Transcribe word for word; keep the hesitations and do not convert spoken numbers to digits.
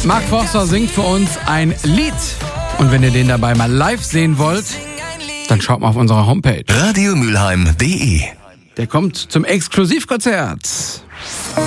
Mark Forster singt für uns ein Lied. Und wenn ihr den dabei mal live sehen wollt, dann schaut mal auf unserer Homepage. radio mülheim punkt de. Der kommt zum Exklusivkonzert.